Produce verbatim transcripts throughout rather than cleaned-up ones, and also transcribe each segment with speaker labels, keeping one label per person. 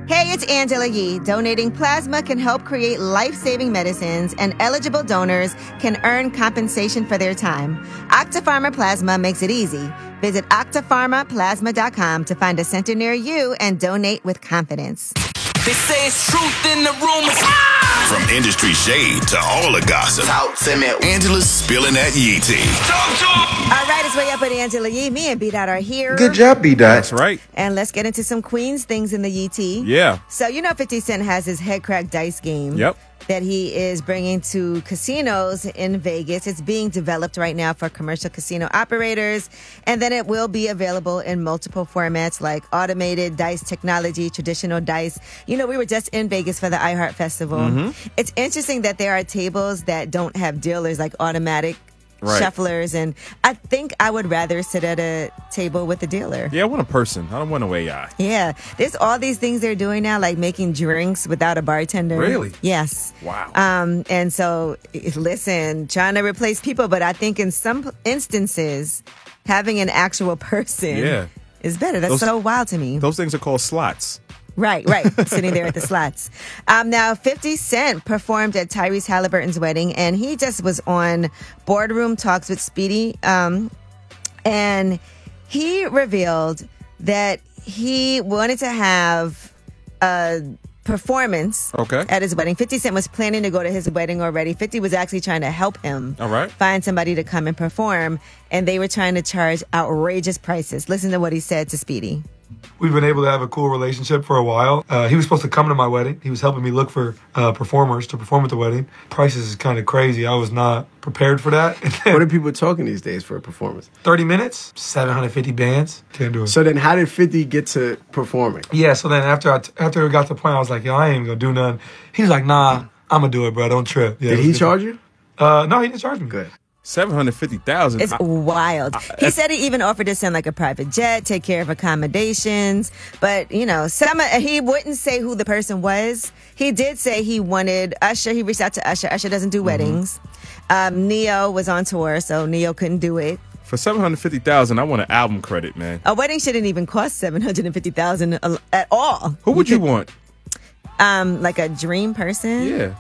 Speaker 1: Hey, it's Angela Yee. Donating plasma can help create life-saving medicines, and eligible donors can earn compensation for their time. Octapharma Plasma makes it easy. Visit octapharma plasma dot com to find a center near you and donate with confidence.
Speaker 2: They say it's truth in the rumors.
Speaker 3: From industry shade to all the gossip,
Speaker 2: Talk to me.
Speaker 3: Angela's spilling that Yee tea.
Speaker 2: Talk to
Speaker 1: All right, it's Way Up with Angela Yee. Me and B-Dot are here.
Speaker 4: Good job, B-Dot.
Speaker 5: That's right.
Speaker 1: And let's get into some Queens things in the Yee tea.
Speaker 5: Yeah.
Speaker 1: So, you know fifty Cent has his head crack dice game.
Speaker 5: Yep.
Speaker 1: That he is bringing to casinos in Vegas. It's being developed right now for commercial casino operators, and then it will be available in multiple formats like automated dice technology, traditional dice. You know, we were just in Vegas for the iHeart Festival.
Speaker 5: Mm-hmm.
Speaker 1: It's interesting that there are tables that don't have dealers, like automatic
Speaker 5: Right.
Speaker 1: shufflers, and I think I would rather sit at a table with a dealer.
Speaker 5: Yeah, I want a person. I don't want no A I.
Speaker 1: Yeah, there's all these things they're doing now, like making drinks without a bartender.
Speaker 5: Really?
Speaker 1: Yes.
Speaker 5: Wow.
Speaker 1: Um, and so, listen, trying to replace people, but I think in some instances, having an actual person
Speaker 5: Yeah.
Speaker 1: is better. That's
Speaker 5: Those-
Speaker 1: so wild to me.
Speaker 5: Those things are called slots.
Speaker 1: Right, right. Sitting there at the slots. Um, now, fifty Cent performed at Tyrese Halliburton's wedding, and he just was on Boardroom Talks with Speedy. Um, and he revealed that he wanted to have a performance
Speaker 5: Okay.
Speaker 1: at his wedding. fifty Cent was planning to go to his wedding already. fifty was actually trying to help him
Speaker 5: All right.
Speaker 1: find somebody to come and perform, and they were trying to charge outrageous prices. Listen to what he said to Speedy.
Speaker 6: We've been able to have a cool relationship for a while. Uh, he was supposed to come to my wedding. He was helping me look for uh, performers to perform at the wedding. Prices is kind of crazy. I was not prepared for that.
Speaker 4: What are people talking these days for a performance?
Speaker 6: thirty minutes, seven hundred fifty bands. Can't do it.
Speaker 4: So then how did fifty get to performing?
Speaker 6: yeah, so then after I t- after we got to the point, I was like, yo, I ain't even going to do nothing. He was like, nah, I'm going to do it, bro. Don't trip. Yeah,
Speaker 4: Did
Speaker 6: it
Speaker 4: he
Speaker 6: was good.
Speaker 4: charge you?
Speaker 6: Uh, no, he didn't charge me.
Speaker 4: Good.
Speaker 5: seven hundred fifty thousand
Speaker 1: It's wild. He said he even offered to send like a private jet, take care of accommodations. But, you know, some he wouldn't say who the person was. He did say he wanted Usher. He reached out to Usher. Usher doesn't do weddings. Um, Neo was on tour, so Neo couldn't do it.
Speaker 5: For seven hundred fifty thousand, I want an album credit, man.
Speaker 1: A wedding shouldn't even cost seven hundred fifty thousand dollars at all.
Speaker 5: Who would you want?
Speaker 1: Um, like a dream person?
Speaker 5: Yeah.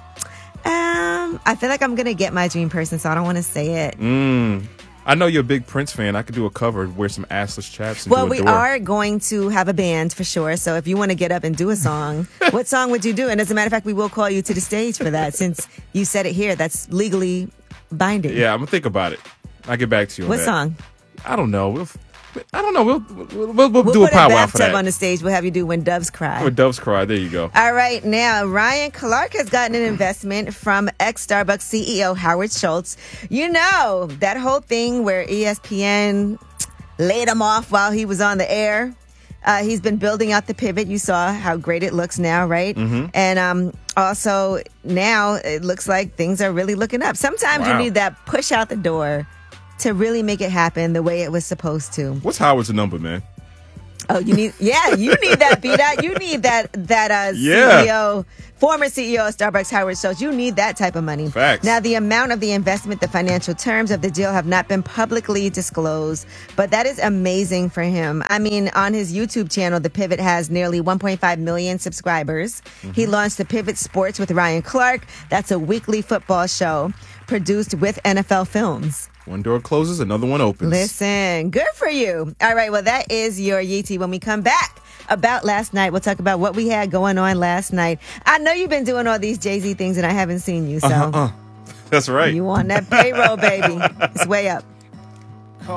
Speaker 1: Um, I feel like I'm going to get my dream person, so I don't want to say it.
Speaker 5: Mm. I know you're a big Prince fan. I could do a cover, wear some assless chaps, and
Speaker 1: Well,
Speaker 5: do a
Speaker 1: we
Speaker 5: door.
Speaker 1: are going to have a band for sure. So if you want to get up and do a song, what song would you do? And as a matter of fact, we will call you to the stage for that since you said it here. That's legally binding.
Speaker 5: Yeah, I'm gonna think about it. I'll get back to you on
Speaker 1: What
Speaker 5: that.
Speaker 1: song?
Speaker 5: I don't know. We'll, I don't know. We'll we'll, we'll, we'll
Speaker 1: We'll
Speaker 5: do a
Speaker 1: put a
Speaker 5: powwow for
Speaker 1: bathtub
Speaker 5: that.
Speaker 1: on the stage. We'll have you do When Doves Cry.
Speaker 5: When Doves Cry. There you go.
Speaker 1: All right, now Ryan Clark has gotten an investment from ex-Starbucks C E O Howard Schultz. You know, that whole thing where E S P N laid him off while he was on the air. Uh, he's been building out the pivot. You saw how great it looks now, right?
Speaker 5: Mm-hmm.
Speaker 1: And um, also now it looks like things are really looking up. Sometimes
Speaker 5: Wow.
Speaker 1: you need that push out the door to really make it happen the way it was supposed to.
Speaker 5: What's Howard's number, man?
Speaker 1: Oh, you need, yeah, you need that, B-Dot. You need that, that uh,
Speaker 5: Yeah.
Speaker 1: C E O, former C E O of Starbucks, Howard Schultz. You need that type of money.
Speaker 5: Facts.
Speaker 1: Now, the amount of the investment, the financial terms of the deal have not been publicly disclosed, but that is amazing for him. I mean, on his YouTube channel, The Pivot has nearly one point five million subscribers.
Speaker 5: Mm-hmm.
Speaker 1: He launched The Pivot Sports with Ryan Clark. That's a weekly football show produced with N F L Films.
Speaker 5: One door closes, another one opens.
Speaker 1: Listen, good for you. All right, well, that is your Yee tea. When we come back about last night, we'll talk about what we had going on last night. I know you've been doing all these Jay-Z things and I haven't seen you, so
Speaker 5: Uh-huh. That's right.
Speaker 1: you on that payroll, baby. It's way up.